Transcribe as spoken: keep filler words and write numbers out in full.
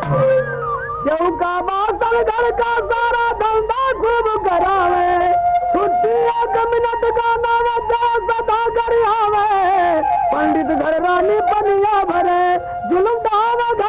क्यों का बासल घर का सारा धंधा खूब करावे, छुट्टी एक मिनट का नाम सदा कर आवे। पंडित घर रानी पनिया भरे जुल्म